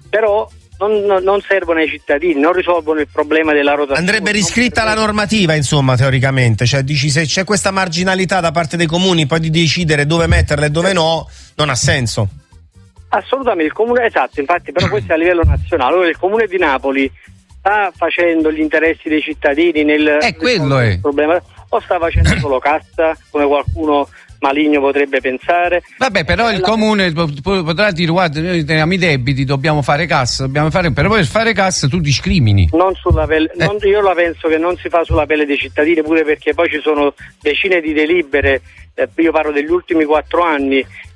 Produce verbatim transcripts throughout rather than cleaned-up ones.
però non, non servono ai cittadini, non risolvono il problema della rotazione. Andrebbe riscritta la normativa, insomma, teoricamente, cioè dici, se c'è questa marginalità da parte dei comuni poi di decidere dove metterla e dove no, non ha senso. Assolutamente, il comune, esatto, infatti, però questo è a livello nazionale. Allora, il comune di Napoli sta facendo gli interessi dei cittadini nel eh, quello è. problema, o sta facendo solo cassa, come qualcuno maligno potrebbe pensare? Vabbè, però il la... comune potrà dire: guarda, noi teniamo i debiti, dobbiamo fare cassa, dobbiamo fare, però per fare cassa tu discrimini. Non sulla pelle, eh. non, io la penso che non si fa sulla pelle dei cittadini, pure perché poi ci sono decine di delibere, eh, io parlo degli ultimi quattro anni,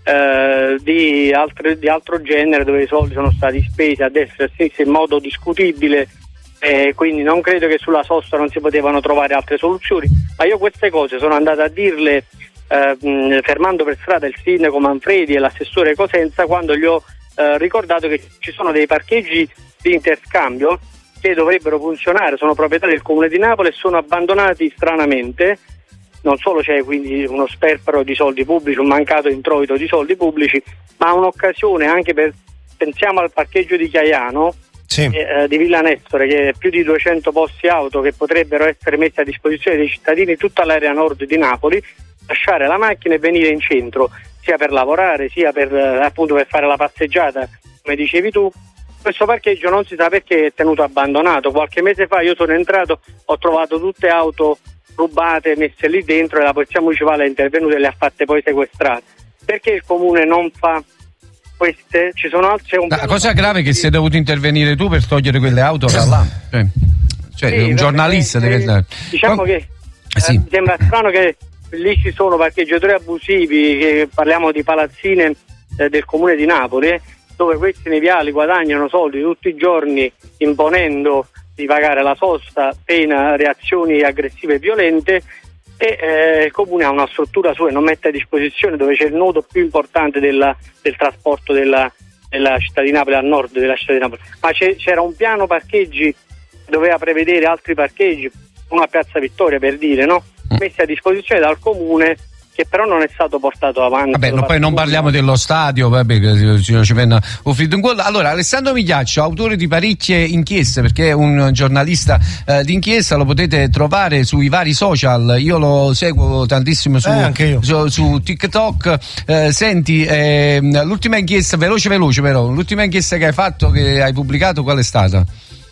eh, di, altre, di altro genere, dove i soldi sono stati spesi a destra e a sinistra in modo discutibile. Eh, quindi non credo che sulla sosta non si potevano trovare altre soluzioni, ma io queste cose sono andato a dirle eh, mh, fermando per strada il sindaco Manfredi e l'assessore Cosenza, quando gli ho eh, ricordato che ci sono dei parcheggi di interscambio che dovrebbero funzionare, sono proprietà del comune di Napoli e sono abbandonati stranamente. Non solo c'è quindi uno sperpero di soldi pubblici, un mancato introito di soldi pubblici, ma un'occasione anche per, pensiamo al parcheggio di Chiaiano, sì. eh, di Villa Nestore, che è più di duecento posti auto che potrebbero essere messi a disposizione dei cittadini, tutta l'area nord di Napoli, lasciare la macchina e venire in centro, sia per lavorare, sia per eh, appunto per fare la passeggiata, come dicevi tu. Questo parcheggio non si sa perché è tenuto abbandonato. Qualche mese fa io sono entrato, ho trovato tutte auto rubate, messe lì dentro, e la polizia municipale è intervenuta e le ha fatte poi sequestrate. Perché il comune non fa queste? Ci sono altre. La cosa grave è che sei dovuto intervenire tu per togliere quelle auto da là. Cioè, cioè sì, un giornalista eh, deve. Diciamo Com- che eh, sì. mi sembra strano che lì ci sono parcheggiatori abusivi, che parliamo di palazzine eh, del comune di Napoli, eh, dove questi nei viali guadagnano soldi tutti i giorni imponendo di pagare la sosta, pena reazioni aggressive e violente, e eh, il comune ha una struttura sua e non mette a disposizione, dove c'è il nodo più importante della, del trasporto della, della città di Napoli, al nord della città di Napoli. Ma c'è, c'era un piano parcheggi che doveva prevedere altri parcheggi, uno a Piazza Vittoria per dire, no? Messi a disposizione dal comune, che però non è stato portato avanti. Vabbè, no, poi non parliamo dello stadio, vabbè, che ci viene offrito un gol. Allora, Alessandro Migliaccio, autore di parecchie inchieste, perché è un giornalista eh, d'inchiesta, lo potete trovare sui vari social. Io lo seguo tantissimo su, eh, anche io. su, su TikTok. Eh, senti, eh, l'ultima inchiesta, veloce veloce però, l'ultima inchiesta che hai fatto, che hai pubblicato, qual è stata?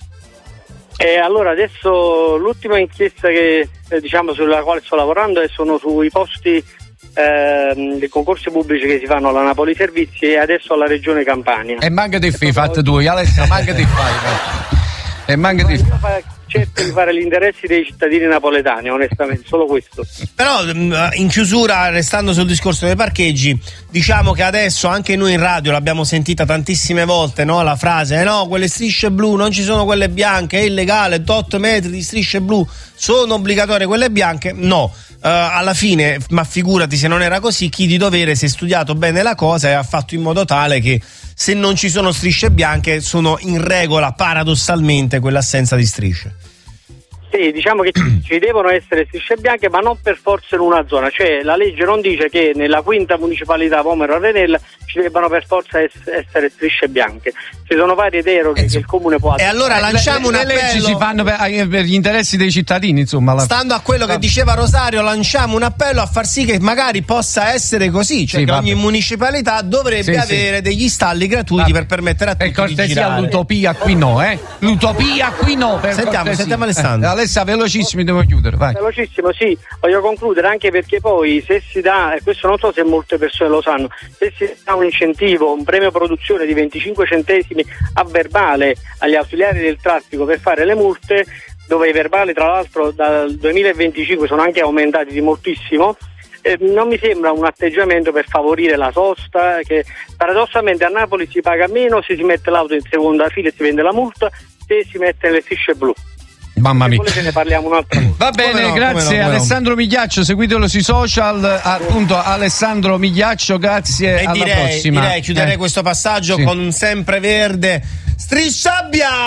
Eh, allora adesso l'ultima inchiesta che eh, diciamo sulla quale sto lavorando è sono sui posti eh, dei concorsi pubblici che si fanno alla Napoli Servizi e adesso alla Regione Campania. E manca di fai fatte tu, Alessandro, manca di fai. E manca di fai. Cerco di fare gli interessi dei cittadini napoletani, onestamente, solo questo. Però in chiusura, restando sul discorso dei parcheggi, diciamo che adesso anche noi in radio l'abbiamo sentita tantissime volte, no? La frase, eh no, quelle strisce blu, non ci sono quelle bianche, è illegale, otto metri di strisce blu, sono obbligatorie quelle bianche? No. Uh, alla fine, ma figurati se non era così, chi di dovere si è studiato bene la cosa e ha fatto in modo tale che se non ci sono strisce bianche sono in regola paradossalmente quell'assenza di strisce. Sì, diciamo che ci devono essere strisce bianche, ma non per forza in una zona, cioè la legge non dice che nella quinta municipalità Vomero Arenella ci debbano per forza essere strisce bianche. Ci sono varie deroghe eh, che il comune può. E allora lanciamo le, un appello. Le leggi si fanno per, per gli interessi dei cittadini, insomma. La... Stando a quello che diceva Rosario, lanciamo un appello a far sì che magari possa essere così, cioè sì, che vabbè. ogni municipalità dovrebbe sì, avere sì. degli stalli gratuiti vabbè. per permettere a tutti per cortesia, di girare. L'utopia qui no, eh? L'utopia qui no. Per sentiamo, sentiamo Alessandro. Eh, Alessa, velocissimi, devo chiudere, vai. Velocissimo, sì, voglio concludere, anche perché poi se si dà, e questo non so se molte persone lo sanno, se si dà un incentivo, un premio produzione di venticinque centesimi a verbale agli ausiliari del traffico per fare le multe, dove i verbali tra l'altro dal duemilaventicinque sono anche aumentati di moltissimo, eh, non mi sembra un atteggiamento per favorire la sosta, che paradossalmente a Napoli si paga meno se si mette l'auto in seconda fila e si vende la multa, se si mette le strisce blu. Mamma mia. Se ne parliamo un'altra volta. Va bene, no, grazie no, Alessandro Migliaccio, seguitelo sui social, appunto Alessandro Migliaccio, grazie, e alla direi, prossima. Direi chiuderei eh. questo passaggio sì. con un sempreverde striscia bianca.